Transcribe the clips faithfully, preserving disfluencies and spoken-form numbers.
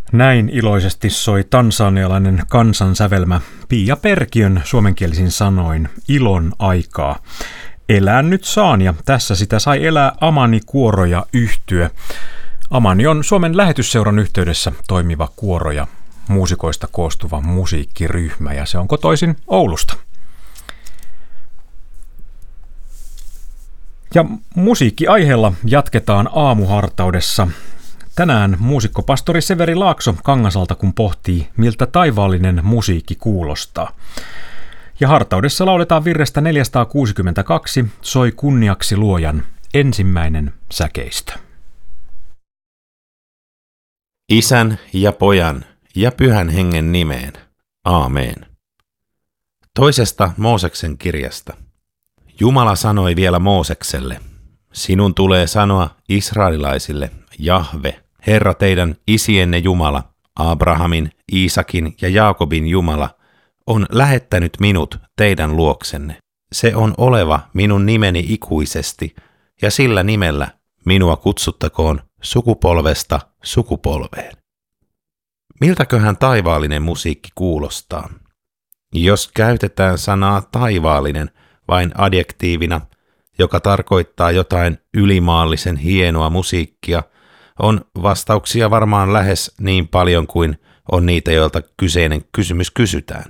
Näin iloisesti soi tansanialainen kansansävelmä Pia Perkiön suomenkielisin sanoin Ilon aikaa. Elään nyt saan, ja tässä sitä sai elää Amani Kuoro ja yhtye. Amani on Suomen Lähetysseuran yhteydessä toimiva kuoro ja muusikoista koostuva musiikkiryhmä, ja se on kotoisin Oulusta. Ja musiikkiaiheella jatketaan aamuhartaudessa. Tänään muusikkopastori Severi Laakso Kangasalta kun pohtii, miltä taivaallinen musiikki kuulostaa. Ja hartaudessa lauletaan virrestä neljäsataakuusikymmentäkaksi, Soi kunniaksi luojan, ensimmäinen säkeistö. Isän ja Pojan ja Pyhän Hengen nimeen. Aamen. Toisesta Mooseksen kirjasta. Jumala sanoi vielä Moosekselle, sinun tulee sanoa israelilaisille, Jahve, Herra teidän isienne Jumala, Abrahamin, Iisakin ja Jaakobin Jumala, on lähettänyt minut teidän luoksenne. Se on oleva minun nimeni ikuisesti, ja sillä nimellä minua kutsuttakoon sukupolvesta sukupolveen. Miltäköhän taivaallinen musiikki kuulostaa? Jos käytetään sanaa taivaallinen vain adjektiivina, joka tarkoittaa jotain ylimaallisen hienoa musiikkia, on vastauksia varmaan lähes niin paljon kuin on niitä, joilta kyseinen kysymys kysytään.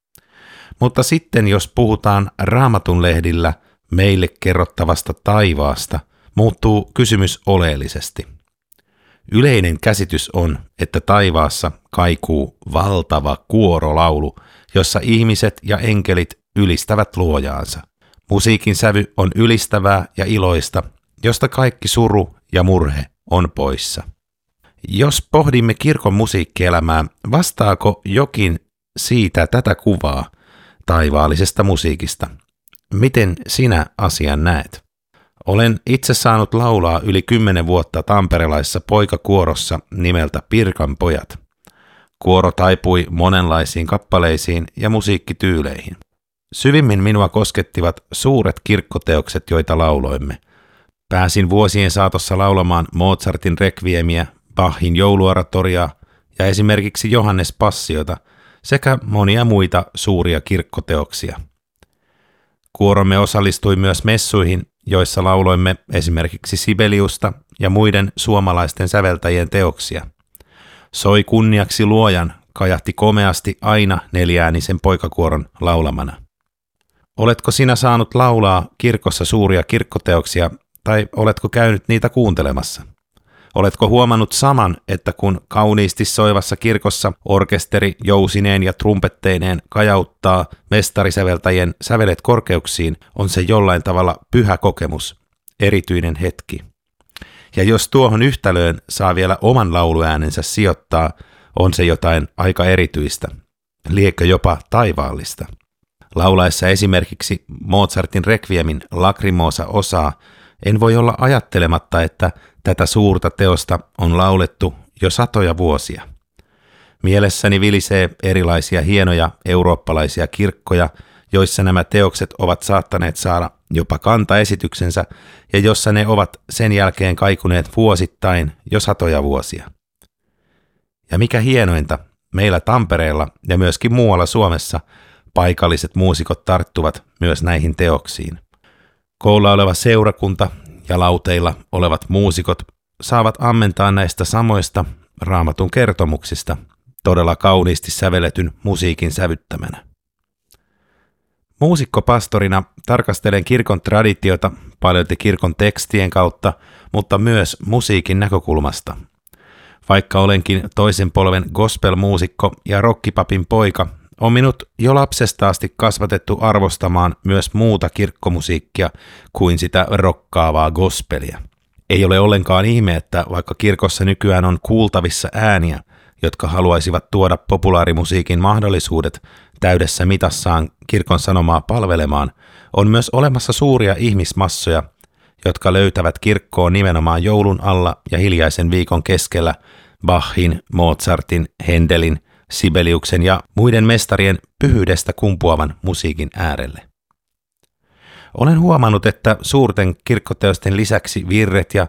Mutta sitten jos puhutaan Raamatun lehdillä meille kerrottavasta taivaasta, muuttuu kysymys oleellisesti. Yleinen käsitys on, että taivaassa kaikuu valtava kuorolaulu, jossa ihmiset ja enkelit ylistävät luojaansa. Musiikin sävy on ylistävää ja iloista, josta kaikki suru ja murhe on poissa. Jos pohdimme kirkon musiikkielämää, vastaako jokin siitä tätä kuvaa taivaallisesta musiikista? Miten sinä asian näet? Olen itse saanut laulaa yli kymmenen vuotta tamperelaisessa poikakuorossa nimeltä Pirkan pojat. Kuoro taipui monenlaisiin kappaleisiin ja musiikkityyleihin. Syvimmin minua koskettivat suuret kirkkoteokset, joita lauloimme. Pääsin vuosien saatossa laulamaan Mozartin rekviemiä, Bachin jouluoratoriaa ja esimerkiksi Johannes Passiota sekä monia muita suuria kirkkoteoksia. Kuoromme osallistui myös messuihin, joissa lauloimme esimerkiksi Sibeliusta ja muiden suomalaisten säveltäjien teoksia. Soi kunniaksi luojan kajahti komeasti aina neljäänisen poikakuoron laulamana. Oletko sinä saanut laulaa kirkossa suuria kirkkoteoksia tai oletko käynyt niitä kuuntelemassa? Oletko huomannut saman, että kun kauniisti soivassa kirkossa orkesteri jousineen ja trumpetteineen kajauttaa mestarisäveltäjien sävelet korkeuksiin, on se jollain tavalla pyhä kokemus, erityinen hetki. Ja jos tuohon yhtälöön saa vielä oman lauluäänensä sijoittaa, on se jotain aika erityistä, liekö jopa taivaallista. Laulaessa esimerkiksi Mozartin rekviemin Lacrimosa osaa, en voi olla ajattelematta, että tätä suurta teosta on laulettu jo satoja vuosia. Mielessäni vilisee erilaisia hienoja eurooppalaisia kirkkoja, joissa nämä teokset ovat saattaneet saada jopa kantaesityksensä ja jossa ne ovat sen jälkeen kaikuneet vuosittain jo satoja vuosia. Ja mikä hienointa, meillä Tampereella ja myöskin muualla Suomessa paikalliset muusikot tarttuvat myös näihin teoksiin. Koolla oleva seurakunta ja lauteilla olevat muusikot saavat ammentaa näistä samoista Raamatun kertomuksista todella kauniisti sävelletyn musiikin sävyttämänä. Muusikkopastorina tarkastelen kirkon traditiota paljolti kirkon tekstien kautta, mutta myös musiikin näkökulmasta. Vaikka olenkin toisen polven gospel-muusikko ja rockipapin poika, on minut jo lapsesta asti kasvatettu arvostamaan myös muuta kirkkomusiikkia kuin sitä rokkaavaa gospelia. Ei ole ollenkaan ihme, että vaikka kirkossa nykyään on kuultavissa ääniä, jotka haluaisivat tuoda populaarimusiikin mahdollisuudet täydessä mitassaan kirkon sanomaa palvelemaan, on myös olemassa suuria ihmismassoja, jotka löytävät kirkkoon nimenomaan joulun alla ja hiljaisen viikon keskellä Bachin, Mozartin, Händelin, Sibeliuksen ja muiden mestarien pyhyydestä kumpuavan musiikin äärelle. Olen huomannut, että suurten kirkkoteosten lisäksi virret ja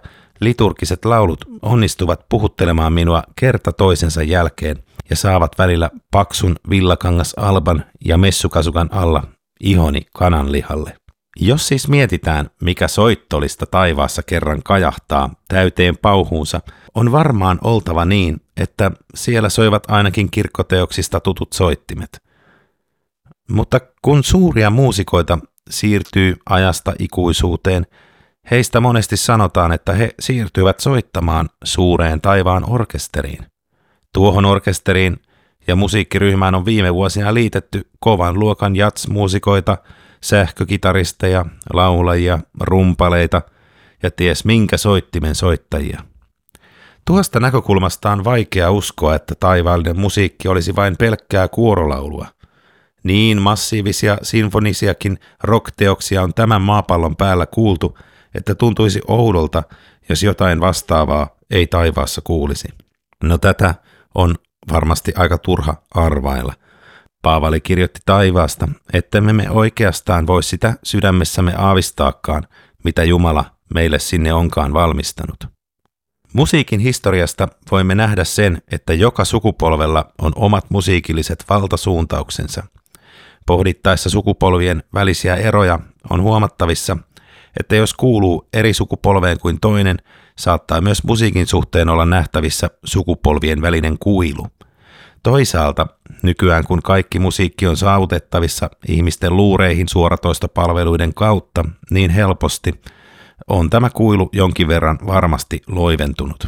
liturgiset laulut onnistuvat puhuttelemaan minua kerta toisensa jälkeen ja saavat välillä paksun villakangasalban ja messukasukan alla ihoni kananlihalle. Jos siis mietitään, mikä soittolista taivaassa kerran kajahtaa täyteen pauhuunsa, on varmaan oltava niin, että siellä soivat ainakin kirkkoteoksista tutut soittimet. Mutta kun suuria muusikoita siirtyy ajasta ikuisuuteen, heistä monesti sanotaan, että he siirtyvät soittamaan suureen taivaan orkesteriin. Tuohon orkesteriin ja musiikkiryhmään on viime vuosina liitetty kovan luokan jazz-muusikoita, sähkökitaristeja, laulajia, rumpaleita ja ties minkä soittimen soittajia. Tuosta näkökulmasta on vaikea uskoa, että taivaallinen musiikki olisi vain pelkkää kuorolaulua. Niin massiivisia sinfonisiakin rockteoksia on tämän maapallon päällä kuultu, että tuntuisi oudolta, jos jotain vastaavaa ei taivaassa kuulisi. No tätä on varmasti aika turha arvailla. Paavali kirjoitti taivaasta, ettemme me oikeastaan voi sitä sydämessämme aavistaakaan, mitä Jumala meille sinne onkaan valmistanut. Musiikin historiasta voimme nähdä sen, että joka sukupolvella on omat musiikilliset valtasuuntauksensa. Pohdittaessa sukupolvien välisiä eroja on huomattavissa, että jos kuuluu eri sukupolveen kuin toinen, saattaa myös musiikin suhteen olla nähtävissä sukupolvien välinen kuilu. Toisaalta nykyään kun kaikki musiikki on saavutettavissa ihmisten luureihin suoratoistopalveluiden kautta niin helposti, on tämä kuilu jonkin verran varmasti loiventunut.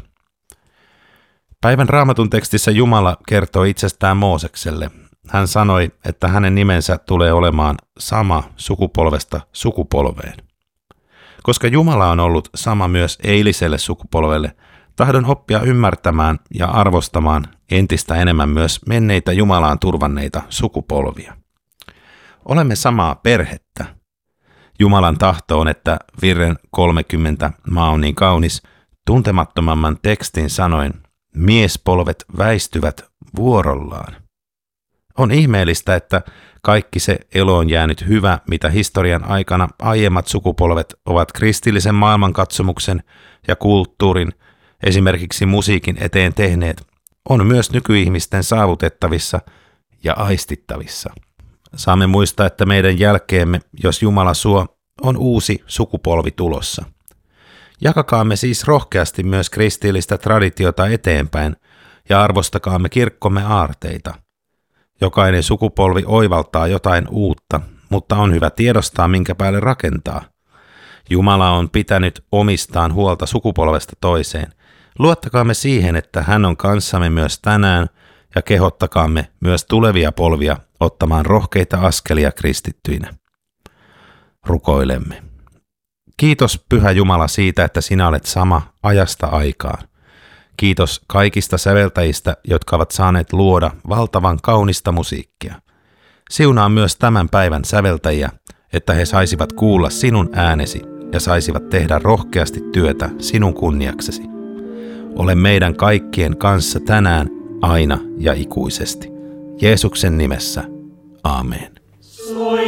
Päivän Raamatun tekstissä Jumala kertoi itsestään Moosekselle. Hän sanoi, että hänen nimensä tulee olemaan sama sukupolvesta sukupolveen. Koska Jumala on ollut sama myös eiliselle sukupolvelle, tahdon oppia ymmärtämään ja arvostamaan entistä enemmän myös menneitä Jumalaan turvanneita sukupolvia. Olemme samaa perhettä. Jumalan tahto on, että virren kolmekymmentä maa on niin kaunis, tuntemattomamman tekstin sanoen, miespolvet väistyvät vuorollaan. On ihmeellistä, että kaikki se eloon jäänyt hyvä, mitä historian aikana aiemmat sukupolvet ovat kristillisen maailmankatsomuksen ja kulttuurin, esimerkiksi musiikin eteen tehneet, on myös nykyihmisten saavutettavissa ja aistittavissa. Saamme muistaa, että meidän jälkeemme, jos Jumala suo, on uusi sukupolvi tulossa. Jakakaamme siis rohkeasti myös kristillistä traditiota eteenpäin ja arvostakaamme kirkkomme aarteita. Jokainen sukupolvi oivaltaa jotain uutta, mutta on hyvä tiedostaa, minkä päälle rakentaa. Jumala on pitänyt omistaan huolta sukupolvesta toiseen. Luottakaamme siihen, että hän on kanssamme myös tänään ja kehottakaamme myös tulevia polvia ottamaan rohkeita askelia kristittyinä. Rukoilemme. Kiitos Pyhä Jumala siitä, että sinä olet sama ajasta aikaan. Kiitos kaikista säveltäjistä, jotka ovat saaneet luoda valtavan kaunista musiikkia. Siunaa myös tämän päivän säveltäjiä, että he saisivat kuulla sinun äänesi ja saisivat tehdä rohkeasti työtä sinun kunniaksesi. Ole meidän kaikkien kanssa tänään, aina ja ikuisesti. Jeesuksen nimessä. Aamen.